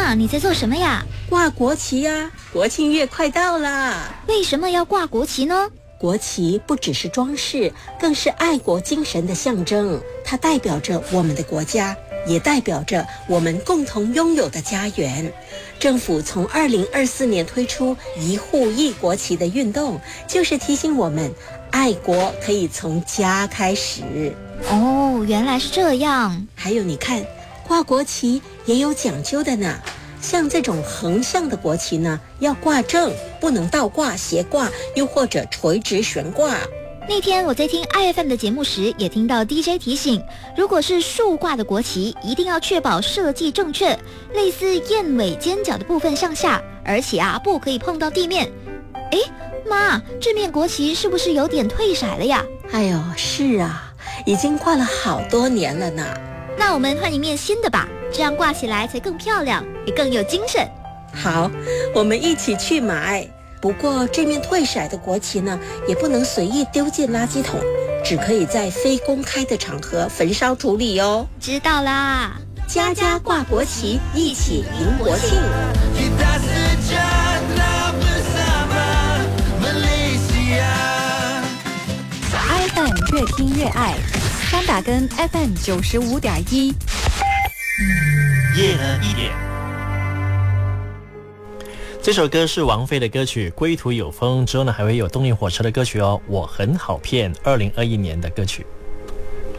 妈，你在做什么呀？ 挂国旗呀，国庆月快到啦！ 为什么要挂国旗呢？ 国旗不只是装饰，更是爱国精神的象征。它代表着我们的国家，也代表着我们共同拥有的家园。政府从2024年推出一户一国旗的运动，就是提醒我们，爱国可以从家开始。 哦，原来是这样。 还有你看，挂国旗也有讲究的呢。像这种横向的国旗呢，要挂正，不能倒挂、斜挂，又或者垂直悬挂。 那天我在听 IFM 的节目时，也听到 DJ 提醒，如果是竖挂的国旗，一定要确保设计正确，类似燕尾尖角的部分向下，而且不可以碰到地面。诶，妈，这面国旗是不是有点褪色了呀？ 哎呦，是啊，已经挂了好多年了呢。 那我们换一面新的吧，这样挂起来才更漂亮，也更有精神。 好，我们一起去买。不过这面褪色的国旗呢，也不能随意丢进垃圾桶，只可以在非公开的场合焚烧处理哦。 知道啦， 家家挂国旗，一起迎国庆。 FM 越听越爱，三打根 FM 95.1。 夜了一点。这首歌是王菲的歌曲《归途有风》，之后呢还会有动力火车的歌曲哦，我很好骗，2021年的歌曲。